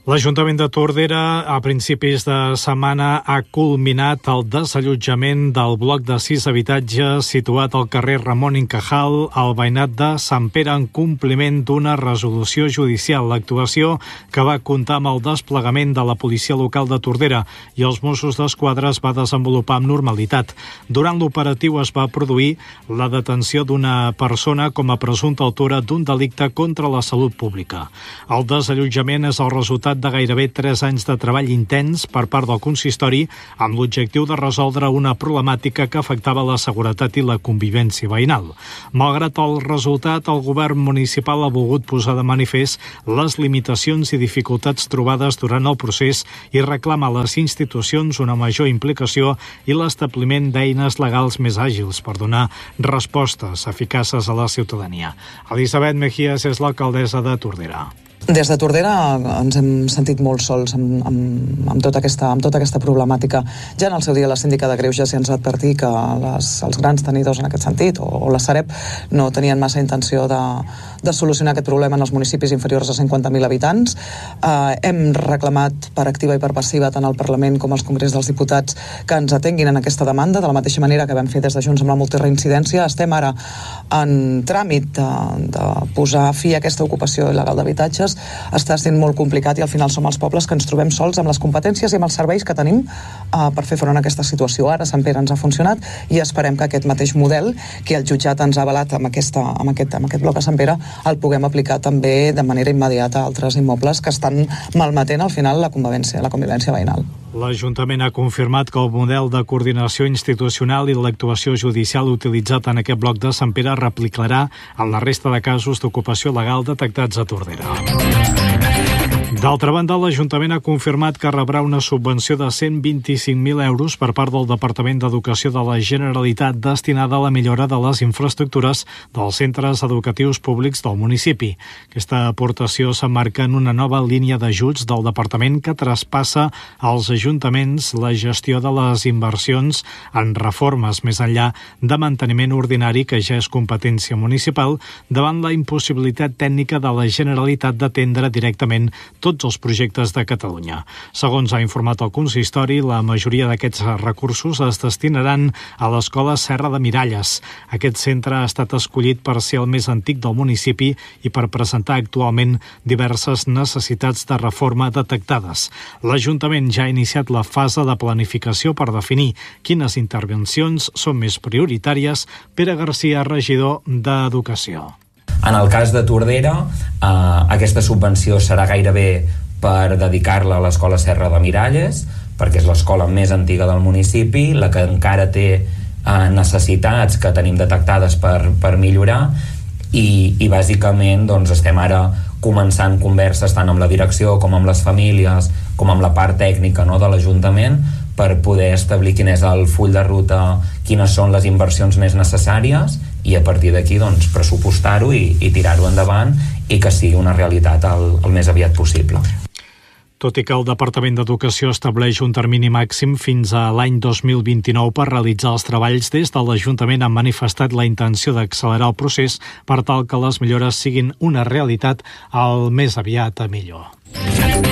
L'Ajuntament de Tordera a principis de setmana ha culminat el desallotjament del bloc de 6 habitatges situat al carrer Ramon Incajal, al veïnat de Sant Pere, en compliment d'una resolució judicial. L'actuació, que va comptar amb el desplegament de la policia local de Tordera i els Mossos d'Esquadra, es va desenvolupar amb normalitat. Durant l'operatiu es va produir la detenció d'una persona com a presumpta autora d'un delicte contra la salut pública. El desallotjament és el resultat de gairebé 3 anys de treball intens per part del consistori amb l'objectiu de resoldre una problemàtica que afectava la seguretat i la convivència veïnal. Malgrat el resultat, el govern municipal ha volgut posar de manifest les limitacions i dificultats trobades durant el procés i reclama a les institucions una major implicació i l'establiment d'eines legals més àgils per donar respostes eficaces a la ciutadania. Elisabet Mejías és l'alcaldessa de Tordera. Des de Tordera ens hem sentit molt sols amb tota aquesta problemàtica. Ja en el seu dia la síndica de Greuges ja ens va advertir que els grans tenidors en aquest sentit, o la Sareb, no tenien massa intenció de solucionar aquest problema en els municipis inferiors a 50.000 habitants. Hem reclamat per activa i per passiva tant al Parlament com als Congrés dels Diputats que ens atenguin en aquesta demanda, de la mateixa manera que vam fer des de Junts amb la multireincidència. Estem ara en tràmit de posar fi a aquesta ocupació il·legal d'habitatges. Està sent molt complicat i al final som els pobles que ens trobem sols amb les competències i amb els serveis que tenim per fer front a aquesta situació. Ara Sant Pere ens ha funcionat i esperem que aquest mateix model que el jutjat ens ha avalat amb aquest bloc a Sant Pere el puguem aplicar també de manera immediata a altres immobles que estan malmetent al final la convivència veïnal. L'Ajuntament ha confirmat que el model de coordinació institucional i l'actuació judicial utilitzat en aquest bloc de Sant Pere replicarà en la resta de casos d'ocupació legal detectats a Tordera. D'altra banda, l'Ajuntament ha confirmat que rebrà una subvenció de 125.000 euros per part del Departament d'Educació de la Generalitat destinada a la millora de les infraestructures dels centres educatius públics del municipi. Aquesta aportació s'emmarca en una nova línia d'ajuts del Departament que traspassa als ajuntaments la gestió de les inversions en reformes més enllà de manteniment ordinari que ja és competència municipal davant la impossibilitat tècnica de la Generalitat d'atendre directament tots els projectes de Catalunya. Segons ha informat el consistori, la majoria d'aquests recursos es destinaran a l'Escola Serra de Miralles. Aquest centre ha estat escollit per ser el més antic del municipi i per presentar actualment diverses necessitats de reforma detectades. L'Ajuntament ja ha iniciat la fase de planificació per definir quines intervencions són més prioritàries. Pere Garcia, regidor d'Educació. En el cas de Tordera, aquesta subvenció serà gairebé per dedicar-la a l'Escola Serra de Miralles, perquè és l'escola més antiga del municipi, la que encara té necessitats que tenim detectades per millorar, i bàsicament doncs, estem ara començant converses tant amb la direcció com amb les famílies, com amb la part tècnica, no, de l'Ajuntament, per poder establir quin és el full de ruta, quines són les inversions més necessàries i a partir d'aquí doncs, pressupostar-ho i tirar-ho endavant i que sigui una realitat el més aviat possible. Tot i que el Departament d'Educació estableix un termini màxim fins a l'any 2029 per realitzar els treballs, des de l'Ajuntament han manifestat la intenció d'accelerar el procés per tal que les millores siguin una realitat el més aviat millor.